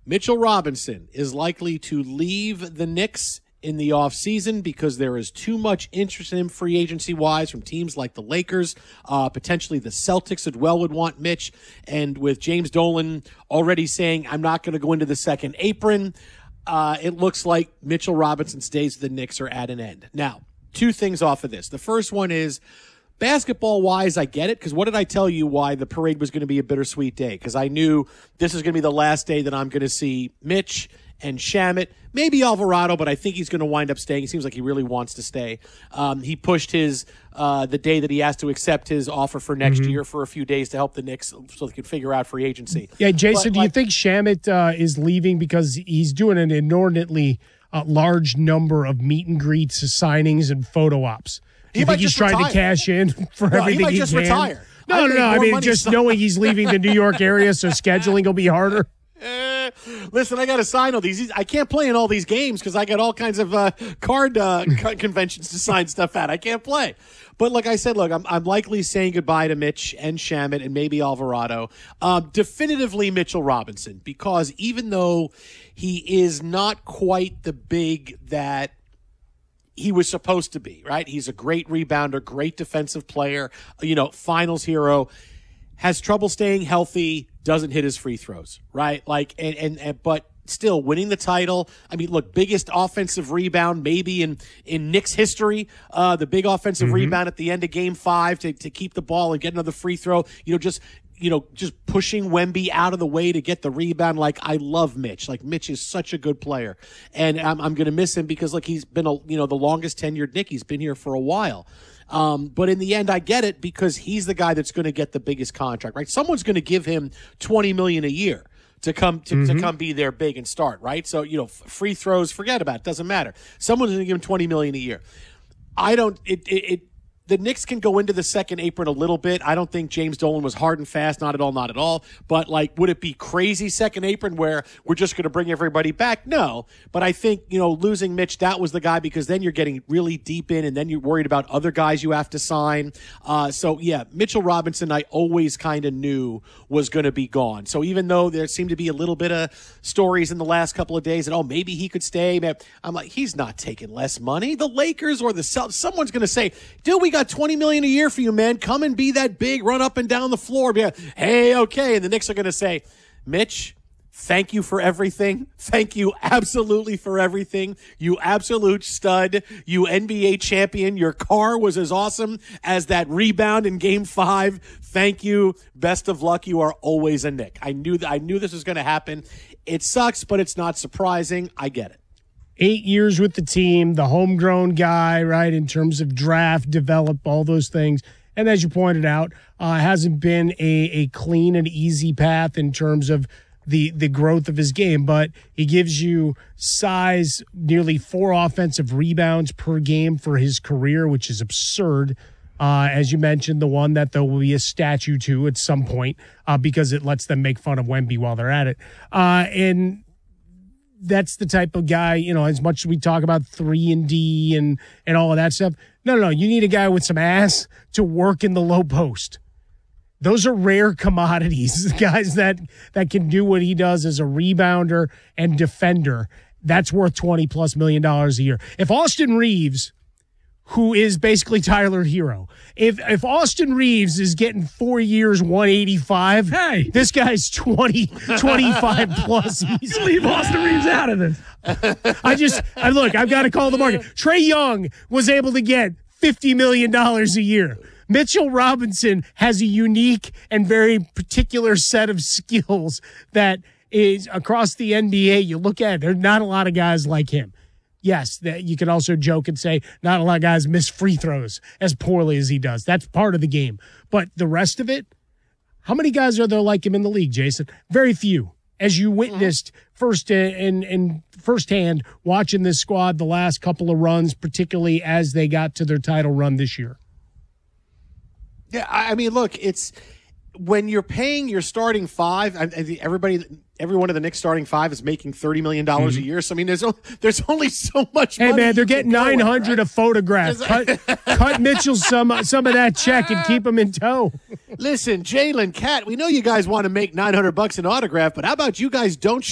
Mitchell Robinson is likely to leave the Knicks in the offseason because there is too much interest in him free agency-wise from teams like the Lakers, potentially the Celtics as well would want Mitch, and with James Dolan already saying, I'm not going to go into the second apron, it looks like Mitchell Robinson's days with the Knicks are at an end. Now, two things off of this. The first one is, basketball-wise, I get it, because what did I tell you why the parade was going to be a bittersweet day? Because I knew this is going to be the last day that I'm going to see Mitch and Shamet, maybe Alvarado, but I think he's going to wind up staying. It seems like he really wants to stay. He pushed his the day that he has to accept his offer for next year for a few days to help the Knicks so they could figure out free agency. Yeah, Jason, do you think Shamet is leaving because he's doing an inordinately large number of meet and greets, signings, and photo ops? Do you think he's trying to cash in for everything he might he just can? Retire. No. I mean, just knowing he's leaving the New York area, so scheduling will be harder. Listen, I got to sign all these. I can't play in all these games because I got all kinds of card conventions to sign stuff at. I can't play. But like I said, look, I'm likely saying goodbye to Mitch and Shamet and maybe Alvarado. Definitively Mitchell Robinson, because even though he is not quite the big that he was supposed to be, right? He's a great rebounder, great defensive player, finals hero, has trouble staying healthy, doesn't hit his free throws, right? Like, but still winning the title. I mean, look, biggest offensive rebound maybe in Knicks history. The big offensive rebound at the end of Game 5 to keep the ball and get another free throw. Just pushing Wemby out of the way to get the rebound. Like, I love Mitch. Like, Mitch is such a good player, and I'm going to miss him because, like, he's been the longest tenured Knick. He's been here for a while. But in the end, I get it because he's the guy that's going to get the biggest contract, right? Someone's going to give him $20 million a year to come be there big and start, right? So, free throws, forget about it. Doesn't matter. Someone's going to give him $20 million a year. The Knicks can go into the second apron a little bit. I don't think James Dolan was hard and fast, not at all. But, like, would it be crazy second apron where we're just going to bring everybody back? No. But I think, losing Mitch, that was the guy, because then you're getting really deep in and then you're worried about other guys you have to sign. So, yeah, Mitchell Robinson, I always kind of knew was going to be gone. So even though there seemed to be a little bit of stories in the last couple of days that, maybe he could stay, I'm like, he's not taking less money. The Lakers or the Celtics, someone's going to say, dude, we got $20 million a year for you, man. Come and be that big, run up and down the floor. Be like, hey, okay. And the Knicks are going to say, Mitch, thank you for everything. Thank you absolutely for everything. You absolute stud. You NBA champion. Your car was as awesome as that rebound in Game 5. Thank you. Best of luck. You are always a Knick. I knew this was going to happen. It sucks, but it's not surprising. I get it. 8 years with the team, the homegrown guy, right, in terms of draft, develop, all those things. And as you pointed out, hasn't been a clean and easy path in terms of the growth of his game, but he gives you size, nearly 4 offensive rebounds per game for his career, which is absurd. As you mentioned, the one that there will be a statue to at some point because it lets them make fun of Wemby while they're at it. And that's the type of guy, as much as we talk about 3-and-D and all of that stuff. No, you need a guy with some ass to work in the low post. Those are rare commodities, guys that can do what he does as a rebounder and defender. That's worth $20+ million a year. If Austin Reeves, who is basically Tyler Hero, if Austin Reeves is getting 4 years, 185, hey, this guy's 25 plus. Leave Austin Reeves out of this. I've got to call the market. Trae Young was able to get $50 million a year. Mitchell Robinson has a unique and very particular set of skills that is across the NBA. You look at it, there's not a lot of guys like him. Yes, that you can also joke and say not a lot of guys miss free throws as poorly as he does. That's part of the game. But the rest of it, how many guys are there like him in the league, Jason? Very few. As you witnessed firsthand watching this squad the last couple of runs, particularly as they got to their title run this year. Yeah, I mean, look, it's when you're paying your starting 5, I think every one of the Knicks starting 5 is making $30 million a year. So, I mean, there's only so much money. Hey, man, they're getting $900 right? a photograph. Cut Mitchell some of that check and keep him in tow. Listen, Jalen, Cat, we know you guys want to make $900 an autograph, but how about you guys don't